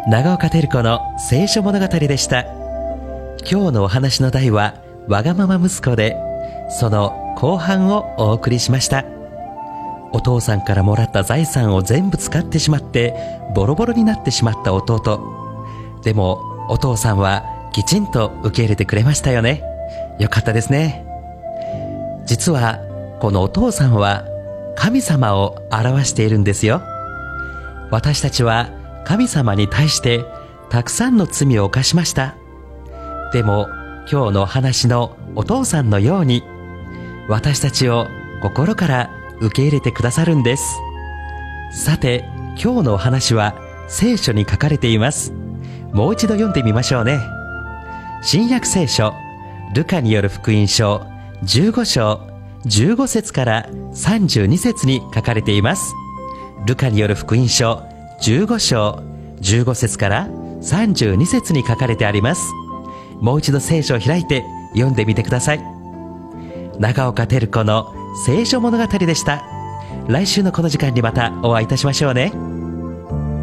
長岡照子の聖書物語でした。今日のお話の題はわがまま息子で、その後半をお送りしました。お父さんからもらった財産を全部使ってしまってボロボロになってしまった弟。でもお父さんはきちんと受け入れてくれましたよね。よかったですね。実はこのお父さんは神様を表しているんですよ。私たちは神様に対してたくさんの罪を犯しました。でも今日のお話のお父さんのように、私たちを心から受け入れてくださるんです。さて、今日のお話は聖書に書かれています。もう一度読んでみましょうね。新約聖書ルカによる福音書15章15節から32節に書かれています。ルカによる福音書15章15節から32節に書かれてあります。もう一度聖書を開いて読んでみてください。長岡照子の聖書物語でした。来週のこの時間にまたお会いいたしましょうね。